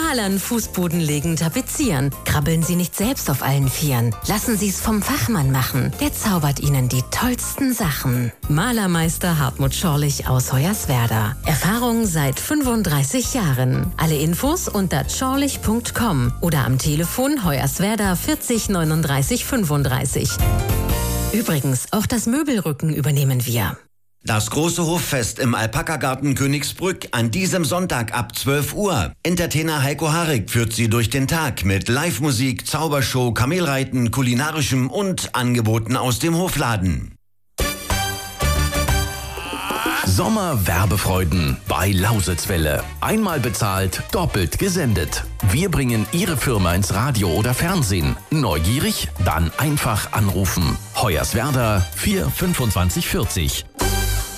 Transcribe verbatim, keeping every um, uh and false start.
Malern, Fußboden legen, tapezieren. Krabbeln Sie nicht selbst auf allen Vieren. Lassen Sie es vom Fachmann machen. Der zaubert Ihnen die tollsten Sachen. Malermeister Hartmut Schorlich aus Hoyerswerda. Erfahrung seit fünfunddreißig Jahren. Alle Infos unter schorlich punkt com oder am Telefon Hoyerswerda vierzig neununddreißig fünfunddreißig. Übrigens, auch das Möbelrücken übernehmen wir. Das große Hoffest im Alpaka-Garten Königsbrück an diesem Sonntag ab zwölf Uhr. Entertainer Heiko Harig führt Sie durch den Tag mit Live-Musik, Zaubershow, Kamelreiten, kulinarischem und Angeboten aus dem Hofladen. Sommerwerbefreuden bei Lausitzwelle. Einmal bezahlt, doppelt gesendet. Wir bringen Ihre Firma ins Radio oder Fernsehen. Neugierig? Dann einfach anrufen. Hoyerswerda vier fünfundzwanzig vierzig.